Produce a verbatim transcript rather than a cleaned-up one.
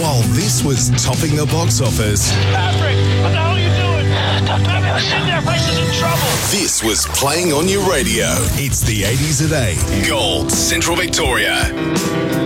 while this was topping the box office. Patrick, what the hell are you doing? Patrick, in there, place is in trouble. This was playing on your radio. It's the eighties at eight. Gold, Central Victoria.